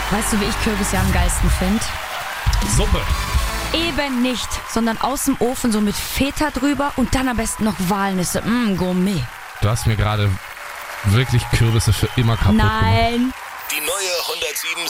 Weißt du, wie ich Kürbisse am geilsten finde? Suppe. Eben nicht, sondern aus dem Ofen so mit Feta drüber und dann am besten noch Walnüsse. Gourmet. Du hast mir gerade wirklich Kürbisse für immer kaputt gemacht. Nein. Die neue 107